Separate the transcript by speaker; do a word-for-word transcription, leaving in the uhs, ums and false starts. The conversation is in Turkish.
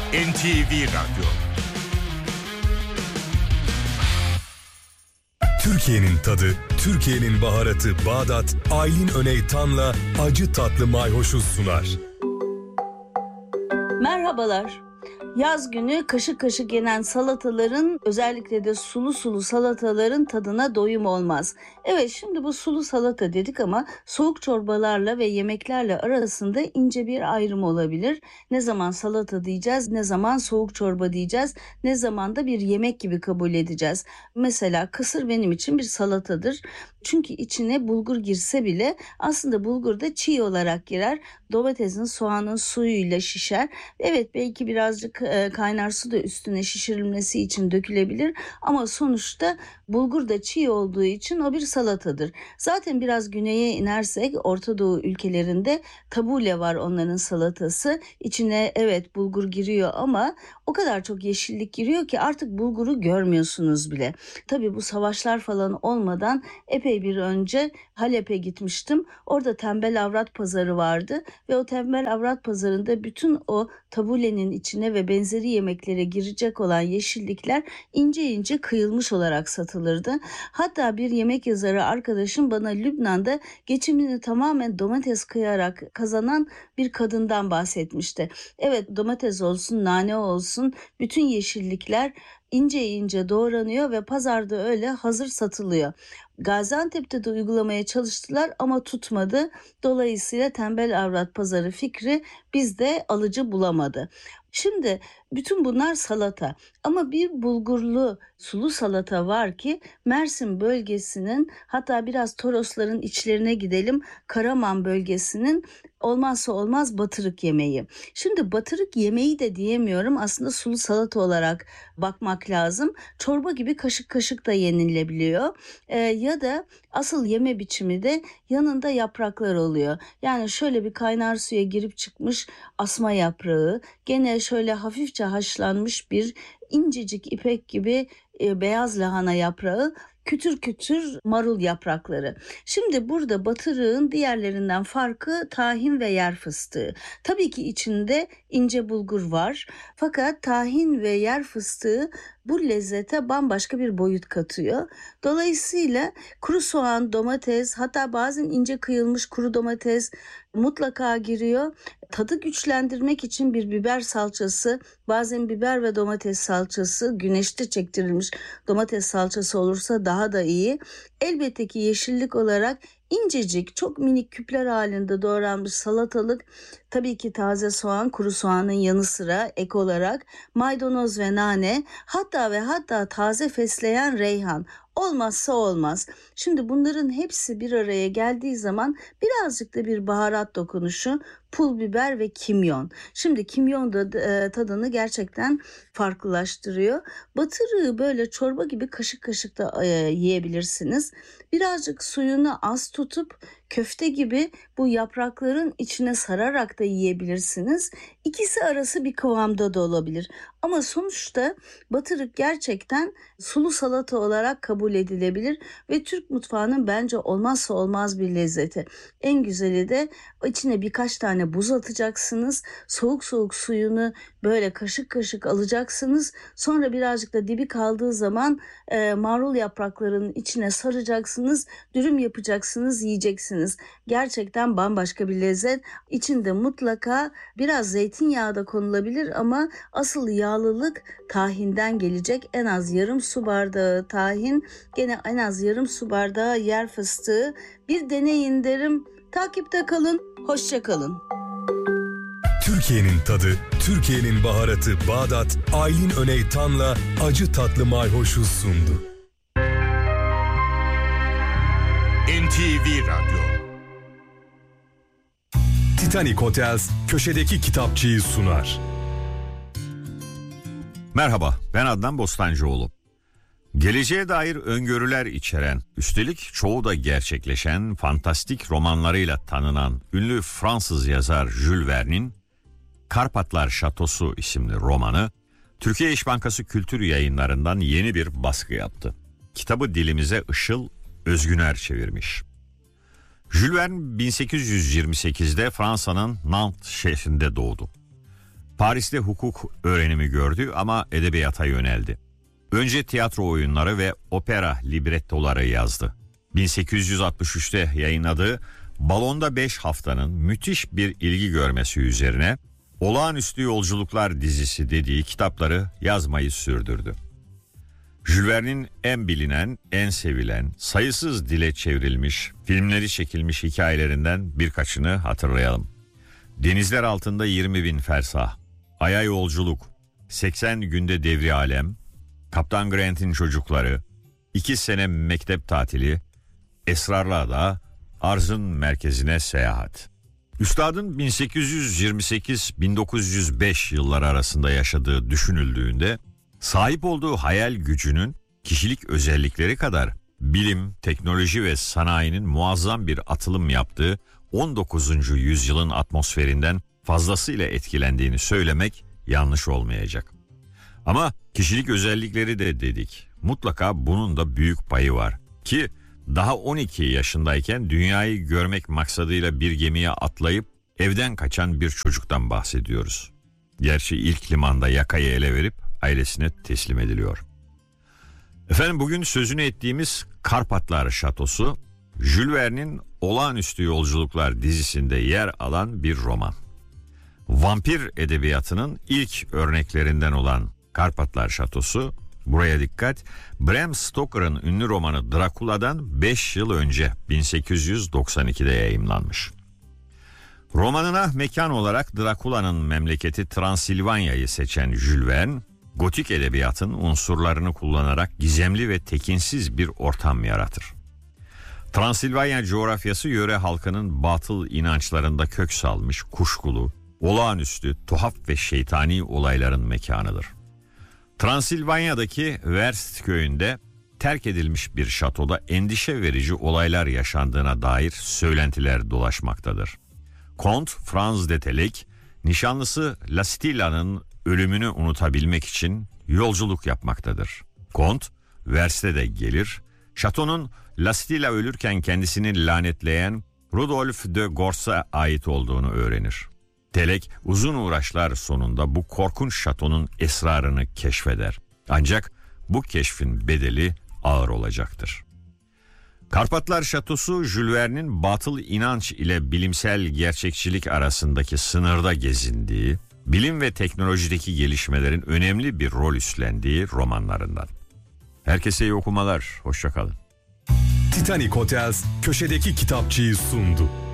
Speaker 1: N T V Radyo.
Speaker 2: Türkiye'nin tadı, Türkiye'nin baharatı Bağdat, Aylin Öneytan'la acı tatlı mayhoşu sunar.
Speaker 3: Merhabalar. Yaz günü kaşık kaşık yenen salataların, özellikle de sulu sulu salataların tadına doyum olmaz. Evet, şimdi bu sulu salata dedik ama soğuk çorbalarla ve yemeklerle arasında ince bir ayrım olabilir. Ne zaman salata diyeceğiz, ne zaman soğuk çorba diyeceğiz, ne zaman da bir yemek gibi kabul edeceğiz. Mesela kısır benim için bir salatadır. Çünkü içine bulgur girse bile aslında bulgur da çiğ olarak girer. Domatesin, soğanın suyuyla şişer. Evet, belki birazcık kaynar su da üstüne şişirilmesi için dökülebilir. Ama sonuçta bulgur da çiğ olduğu için o bir salatadır. Zaten biraz güneye inersek Orta Doğu ülkelerinde tabule var, onların salatası. İçine evet bulgur giriyor ama o kadar çok yeşillik giriyor ki artık bulguru görmüyorsunuz bile. Tabii bu savaşlar falan olmadan epey bir önce Halep'e gitmiştim. Orada Tembel Avrat Pazarı vardı ve o Tembel Avrat Pazarı'nda bütün o tabulenin içine ve benzeri yemeklere girecek olan yeşillikler ince ince kıyılmış olarak satılırdı. Hatta bir yemek yazarı arkadaşım bana Lübnan'da geçimini tamamen domates kıyarak kazanan bir kadından bahsetmişti. Evet, domates olsun, nane olsun, bütün yeşillikler ince ince doğranıyor ve pazarda öyle hazır satılıyor. Gaziantep'te de uygulamaya çalıştılar ama tutmadı. Dolayısıyla Tembel Avrat Pazarı fikri bizde alıcı bulamadı. Şimdi bütün bunlar salata ama bir bulgurlu sulu salata var ki Mersin bölgesinin, hatta biraz Torosların içlerine gidelim, Karaman bölgesinin olmazsa olmaz batırık yemeği. Şimdi batırık yemeği de diyemiyorum, aslında sulu salata olarak bakmak lazım. Çorba gibi kaşık kaşık da yenilebiliyor. Ee, ya da asıl yeme biçimi de yanında yapraklar oluyor. Yani şöyle bir kaynar suya girip çıkmış asma yaprağı, gene şöyle hafifçe haşlanmış bir incecik ipek gibi e, beyaz lahana yaprağı, kütür kütür marul yaprakları. Şimdi burada batırığın diğerlerinden farkı tahin ve yer fıstığı. Tabii ki içinde ince bulgur var. Fakat tahin ve yer fıstığı bu lezzete bambaşka bir boyut katıyor. Dolayısıyla kuru soğan, domates, hatta bazen ince kıyılmış kuru domates mutlaka giriyor. Tadı güçlendirmek için bir biber salçası, bazen biber ve domates salçası, güneşte çektirilmiş domates salçası olursa daha da iyi. Elbette ki yeşillik olarak incecik, çok minik küpler halinde doğranmış salatalık, tabii ki taze soğan, kuru soğanın yanı sıra ek olarak maydanoz ve nane, hatta ve hatta taze fesleğen reyhan olmazsa olmaz. Şimdi bunların hepsi bir araya geldiği zaman birazcık da bir baharat dokunuşu, pul biber ve kimyon. Şimdi kimyon da e, tadını gerçekten farklılaştırıyor. Batırığı böyle çorba gibi kaşık kaşık da e, yiyebilirsiniz. Birazcık suyunu az tutup köfte gibi bu yaprakların içine sararak da yiyebilirsiniz. İkisi arası bir kıvamda da olabilir. Ama sonuçta batırık gerçekten sulu salata olarak kabul edilebilir ve Türk mutfağının bence olmazsa olmaz bir lezzeti. En güzeli de içine birkaç tane buz atacaksınız. Soğuk soğuk suyunu böyle kaşık kaşık alacaksınız. Sonra birazcık da dibi kaldığı zaman e, marul yapraklarının içine saracaksınız. Dürüm yapacaksınız, yiyeceksiniz. Gerçekten bambaşka bir lezzet. İçinde mutlaka biraz zeytinyağı da konulabilir ama asıl yağlılık tahinden gelecek. En az yarım su bardağı tahin, gene en az yarım su bardağı yer fıstığı. Bir deneyin derim. Takipte kalın, hoşça kalın.
Speaker 2: Türkiye'nin tadı, Türkiye'nin baharatı Bağdat, Aylin Öneytan'la acı tatlı mayhoşu sundu.
Speaker 1: N T V Radyo.
Speaker 2: Titanic Hotels köşedeki kitapçıyı sunar.
Speaker 4: Merhaba, ben Adnan Bostancıoğlu. Geleceğe dair öngörüler içeren, üstelik çoğu da gerçekleşen fantastik romanlarıyla tanınan ünlü Fransız yazar Jules Verne'in Karpatlar Şatosu isimli romanı Türkiye İş Bankası Kültür Yayınları'ndan yeni bir baskı yaptı. Kitabı dilimize Işıl Özgüner çevirmiş. Jules Verne bin sekiz yüz yirmi sekizde Fransa'nın Nantes şehrinde doğdu. Paris'te hukuk öğrenimi gördü ama edebiyata yöneldi. Önce tiyatro oyunları ve opera librettoları yazdı. bin sekiz yüz altmış üçte yayınladığı Balonda beş Haftanın müthiş bir ilgi görmesi üzerine Olağanüstü Yolculuklar dizisi dediği kitapları yazmayı sürdürdü. Jules Verne'in en bilinen, en sevilen, sayısız dile çevrilmiş, filmleri çekilmiş hikayelerinden birkaçını hatırlayalım. Denizler Altında yirmi bin Fersah, Ay'a Yolculuk, seksen Günde Devri Alem, Kaptan Grant'in Çocukları, iki Sene Mektep Tatili, Esrarlı Ada, Arzın Merkezine Seyahat. Üstadın bin sekiz yüz yirmi sekiz - bin dokuz yüz beş yılları arasında yaşadığı düşünüldüğünde sahip olduğu hayal gücünün kişilik özellikleri kadar bilim, teknoloji ve sanayinin muazzam bir atılım yaptığı on dokuzuncu yüzyılın atmosferinden fazlasıyla etkilendiğini söylemek yanlış olmayacak. Ama kişilik özellikleri de dedik. Mutlaka bunun da büyük payı var ki daha on iki yaşındayken dünyayı görmek maksadıyla bir gemiye atlayıp evden kaçan bir çocuktan bahsediyoruz. Gerçi ilk limanda yakayı ele verip ailesine teslim ediliyor. Efendim bugün sözünü ettiğimiz Karpatlar Şatosu, Jules Verne'in Olağanüstü Yolculuklar dizisinde yer alan bir roman. Vampir edebiyatının ilk örneklerinden olan Karpatlar Şatosu, buraya dikkat, Bram Stoker'ın ünlü romanı Drakula'dan beş yıl önce bin sekiz yüz doksan ikide yayımlanmış. Romanına mekan olarak Drakula'nın memleketi Transilvanya'yı seçen Jules Verne, gotik edebiyatın unsurlarını kullanarak gizemli ve tekinsiz bir ortam yaratır. Transilvanya coğrafyası yöre halkının batıl inançlarında kök salmış, kuşkulu, olağanüstü, tuhaf ve şeytani olayların mekanıdır. Transilvanya'daki Verst köyünde terk edilmiş bir şatoda endişe verici olaylar yaşandığına dair söylentiler dolaşmaktadır. Kont Franz de Telek, nişanlısı Lastilla'nın ölümünü unutabilmek için yolculuk yapmaktadır. Kont, Verst'e de gelir, şatonun Lastilla ölürken kendisini lanetleyen Rudolf de Gors'a ait olduğunu öğrenir. Telek uzun uğraşlar sonunda bu korkunç şatonun esrarını keşfeder. Ancak bu keşfin bedeli ağır olacaktır. Karpatlar Şatosu, Jules Verne'in batıl inanç ile bilimsel gerçekçilik arasındaki sınırda gezindiği, bilim ve teknolojideki gelişmelerin önemli bir rol üstlendiği romanlarından. Herkese iyi okumalar, hoşça kalın.
Speaker 2: Titanic Hotels köşedeki kitapçıyı sundu.